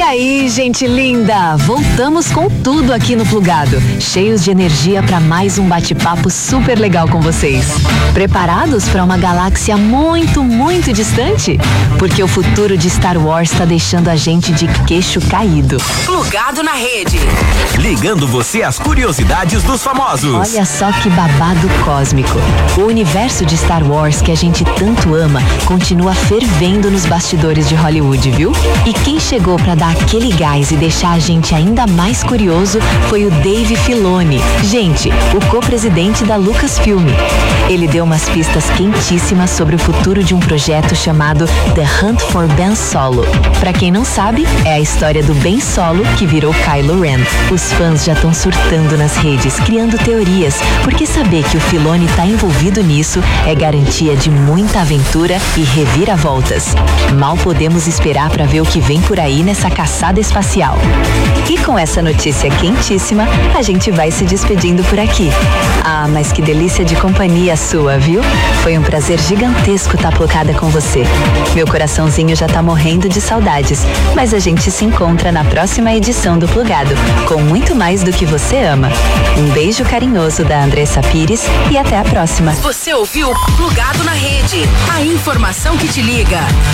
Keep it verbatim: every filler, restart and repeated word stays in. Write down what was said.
aí, gente linda? Voltamos com tudo aqui no Plugado, cheios de energia para mais um bate-papo super legal com vocês. Preparados para uma galáxia muito, muito distante? Porque o futuro de Star Wars está deixando a gente de queixo caído. Plugado na rede. Ligando você às curiosidades dos famosos. Olha só que babado cósmico. O universo de Star Wars que a gente tanto ama continua fervendo nos bastidores de Hollywood, viu? E quem chegou para dar aquele gás e deixar a gente ainda mais curioso foi o Dave Filoni. Gente, o co-presidente da Lucasfilm. Ele deu umas pistas quentíssimas sobre o futuro de um projeto chamado The Hunt for Ben Solo. Pra quem não sabe, é a história do Ben Solo que virou Kylo Ren. Os fãs já estão surtando nas redes, criando teorias, porque saber que o Filoni tá envolvido nisso é garantia de muita aventura e reviravoltas. Mal podemos esperar pra ver o que vem por aí nessa caçada espacial. E com essa notícia quentíssima, a gente vai se despedindo por aqui. Ah, mas que delícia de companhia sua, viu? Foi um prazer gigantesco estar plugada com você. Meu coraçãozinho já tá morrendo de saudades, mas a gente se encontra na próxima edição do Plugado, com muito mais do que você ama. Um beijo carinhoso da Andressa Pires e até a próxima. Você ouviu Plugado na Rede, a informação que te liga.